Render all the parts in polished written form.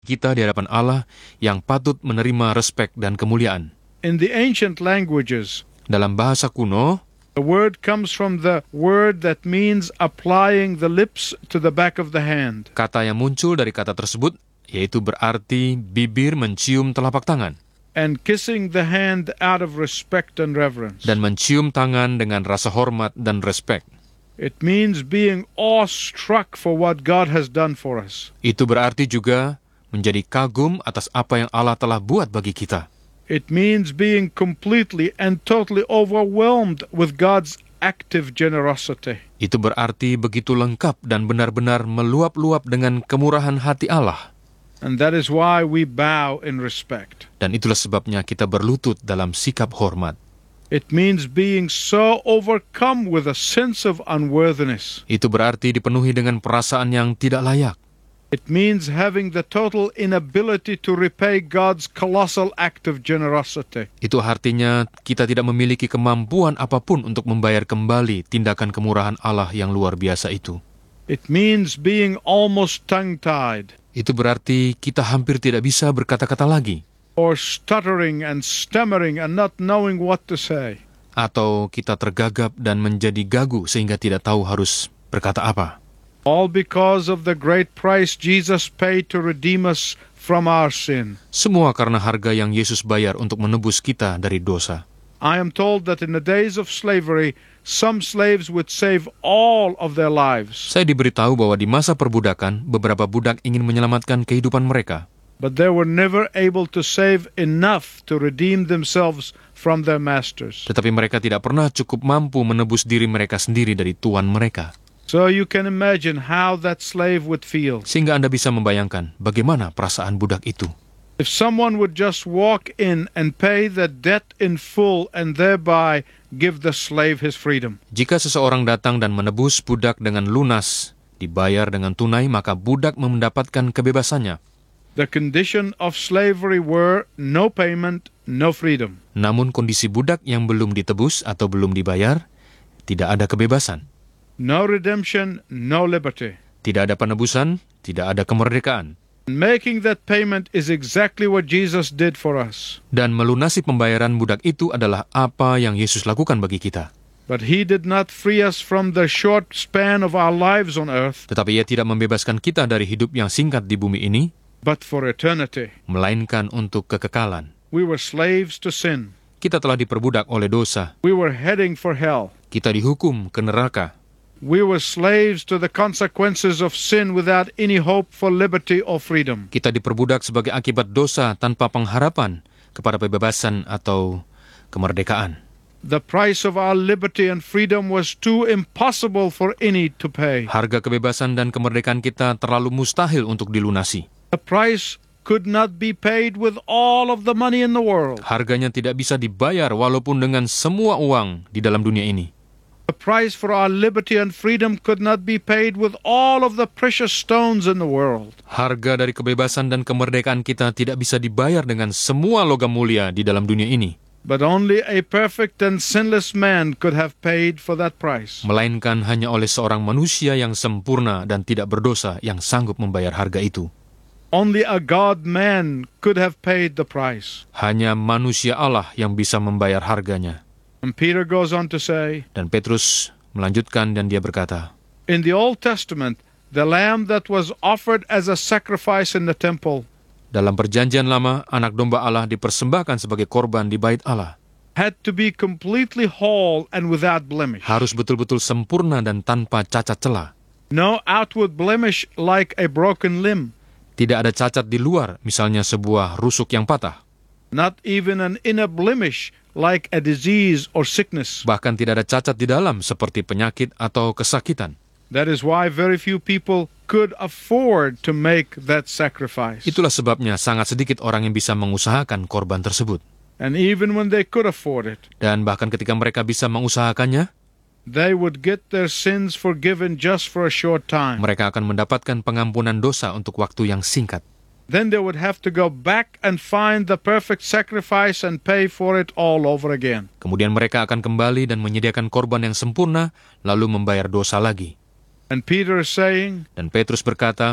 kita di hadapan Allah yang patut menerima respek dan kemuliaan. In the ancient languages, Dalam bahasa kuno, the word comes from the word that means applying the lips to the back of the hand. kata yang muncul dari kata tersebut yaitu berarti bibir mencium telapak tangan And kissing the hand out of respect and reverence. dan mencium tangan dengan rasa hormat dan respek. It means being awestruck for what God has done for us. Itu berarti juga menjadi kagum atas apa yang Allah telah buat bagi kita. It means being completely and totally overwhelmed with God's active generosity. Itu berarti begitu lengkap dan benar-benar meluap-luap dengan kemurahan hati Allah. And that is why we bow in respect. Dan itulah sebabnya kita berlutut dalam sikap hormat. It means being so overcome with a sense of unworthiness. Itu berarti dipenuhi dengan perasaan yang tidak layak. It means having the total inability to repay God's colossal act of generosity. Itu artinya kita tidak memiliki kemampuan apapun untuk membayar kembali tindakan kemurahan Allah yang luar biasa itu. It means being almost tongue-tied, Itu berarti kita hampir tidak bisa berkata-kata lagi. or stuttering and stammering and not knowing what to say. Atau kita tergagap dan menjadi gagu sehingga tidak tahu harus berkata apa. All because of the great price Jesus paid to redeem us from our sin. Semua karena harga yang Yesus bayar untuk menebus kita dari dosa. I am told that in the days of slavery, some slaves would save all of their lives, Saya diberitahu bahwa di masa perbudakan, beberapa budak ingin menyelamatkan kehidupan mereka. but they were never able to save enough to redeem themselves from their masters. Tetapi mereka tidak pernah cukup mampu menebus diri mereka sendiri dari tuan mereka. So you can imagine how that slave would feel. Sehingga Anda bisa membayangkan bagaimana perasaan budak itu. If someone would just walk in and pay the debt in full and thereby give the slave his freedom. Jika seseorang datang dan menebus budak dengan lunas, dibayar dengan tunai, maka budak mendapatkan kebebasannya. The condition of slavery were no payment, no freedom. Namun kondisi budak yang belum ditebus atau belum dibayar, tidak ada kebebasan. No redemption, no liberty. Tidak ada penebusan, tidak ada kemerdekaan. Making that payment is exactly what Jesus did for us. Dan melunasi pembayaran budak itu adalah apa yang Yesus lakukan bagi kita. But he did not free us from the short span of our lives on earth, Tetapi Ia tidak membebaskan kita dari hidup yang singkat di bumi ini, but for eternity. melainkan untuk kekekalan. We were slaves to sin. Kita telah diperbudak oleh dosa. We were heading for hell. Kita dihukum ke neraka. We were slaves to the consequences of sin without any hope for liberty or freedom. Kita diperbudak sebagai akibat dosa tanpa pengharapan kepada kebebasan atau kemerdekaan. The price of our liberty and freedom was too impossible for any to pay. Harga kebebasan dan kemerdekaan kita terlalu mustahil untuk dilunasi. The price could not be paid with all of the money in the world. Harganya tidak bisa dibayar walaupun dengan semua uang di dalam dunia ini. The price for our liberty and freedom could not be paid with all of the precious stones in the world. Harga dari kebebasan dan kemerdekaan kita tidak bisa dibayar dengan semua logam mulia di dalam dunia ini. But only a perfect and sinless man could have paid for that price. Melainkan hanya oleh seorang manusia yang sempurna dan tidak berdosa yang sanggup membayar harga itu. Only a God-man could have paid the price. Hanya manusia Allah yang bisa membayar harganya. And Peter goes on to say, Dan Petrus melanjutkan dan dia berkata, in the Old Testament, the lamb that was offered as a sacrifice in the temple dalam perjanjian lama, anak domba Allah dipersembahkan sebagai korban di bait Allah. had to be completely whole and without blemish. Harus betul-betul sempurna dan tanpa cacat celah. No outward blemish like a broken limb. Tidak ada cacat di luar, misalnya sebuah rusuk yang patah. Not even an inner blemish like a disease or sickness. Bahkan tidak ada cacat di dalam seperti penyakit atau kesakitan. That is why very few people could afford to make that sacrifice. Itulah sebabnya sangat sedikit orang yang bisa mengusahakan korban tersebut. And even when they could afford it, Dan bahkan ketika mereka bisa mengusahakannya, they would get their sins forgiven just for a short time. mereka akan mendapatkan pengampunan dosa untuk waktu yang singkat. Then they would have to go back and find the perfect sacrifice and pay for it all over again. Kemudian mereka akan kembali dan menyediakan korban yang sempurna, lalu membayar dosa lagi. And Peter is saying, Dan Petrus berkata,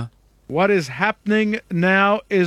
What is happening now is